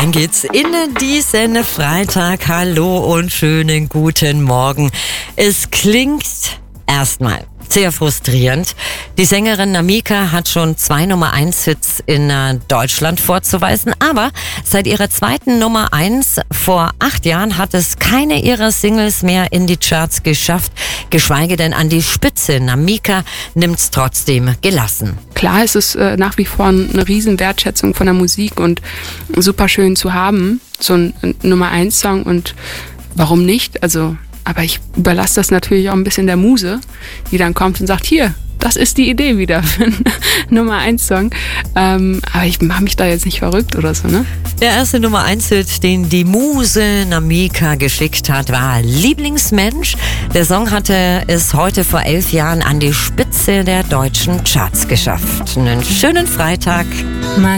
Rein geht's in diesen Freitag. Hallo und schönen guten Morgen. Es klingt erstmal sehr frustrierend. Die Sängerin Namika hat schon 2 Nummer-1-Hits in Deutschland vorzuweisen, aber seit ihrer zweiten Nummer 1 vor 8 Jahren hat es keine ihrer Singles mehr in die Charts geschafft, geschweige denn an die Spitze. Namika nimmt's trotzdem gelassen. Klar, es ist nach wie vor eine riesen Wertschätzung von der Musik und super schön zu haben, so ein Nummer-1-Song, und warum nicht? Aber ich überlasse das natürlich auch ein bisschen der Muse, die dann kommt und sagt, hier, das ist die Idee wieder für einen Nummer-1-Song. Aber ich mache mich da jetzt nicht verrückt oder so, ne? Der erste Nummer-1-Hit, den die Muse Namika geschickt hat, war Lieblingsmensch. Der Song hatte es heute vor 11 Jahren an die Spitze der deutschen Charts geschafft. Einen schönen Freitag.